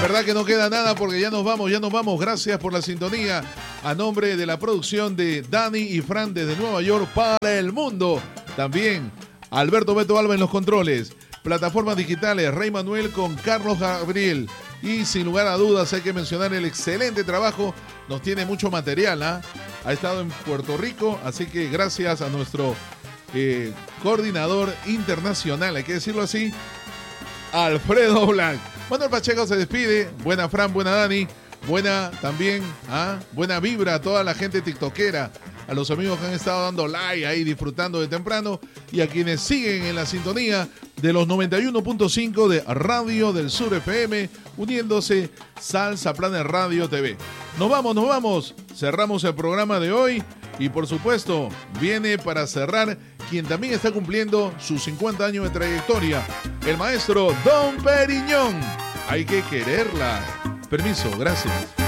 verdad que no queda nada porque ya nos vamos. Gracias por la sintonía. A nombre de la producción de Dani y Fran desde Nueva York para el mundo. También Alberto Beto Alba en los controles. Plataformas digitales, Rey Manuel con Carlos Gabriel. Y sin lugar a dudas hay que mencionar el excelente trabajo. Nos tiene mucho material, ¿ah? Ha estado en Puerto Rico, así que gracias a nuestro coordinador internacional, hay que decirlo así, Alfredo Blanc. Manuel Pacheco se despide. Buena Fran, buena Dani. Buena también, buena vibra a toda la gente tiktokera, a los amigos que han estado dando like ahí, disfrutando de temprano, y a quienes siguen en la sintonía de los 91.5 de Radio del Sur FM, uniéndose Salsa Planet Radio TV. Nos vamos. Cerramos el programa de hoy y por supuesto viene para cerrar quien también está cumpliendo sus 50 años de trayectoria, el maestro Don Periñón. Hay que quererla. Permiso, gracias.